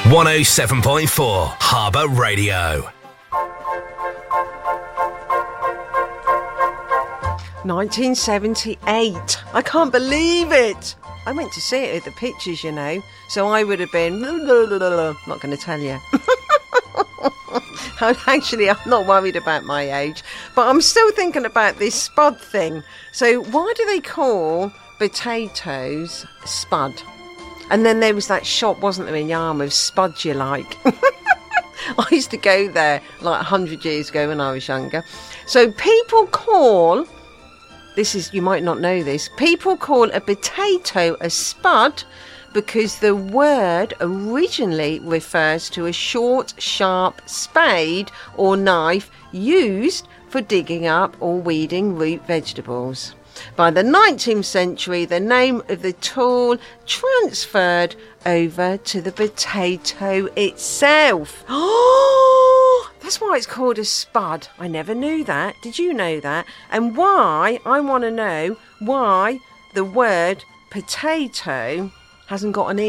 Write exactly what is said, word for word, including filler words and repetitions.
one oh seven point four Harbour Radio. nineteen seventy-eight. I can't believe it. I went to see it at the Pictures, you know, so I would have been... Not going to tell you. Actually, I'm not worried about my age, but I'm still thinking about this spud thing. So why do they call potatoes spud? And then there was that shop, wasn't there, in Yarmouth, Spud You Like. I used to go there like one hundred years ago when I was younger. So people call... This is, you might not know this, people call a potato a spud because the word originally refers to a short, sharp spade or knife used for digging up or weeding root vegetables. By the nineteenth century, the name of the tool transferred over to the potato itself. Oh, that's why it's called a spud. I never knew that. Did you know that? And why, I want to know why the word potato hasn't got an E.